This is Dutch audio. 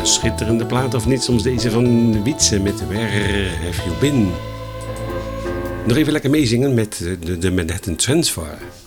Een schitterende plaat of niet, soms deze van Wietse met Where Have You Been. Nog even lekker meezingen met de Manhattan Transfer.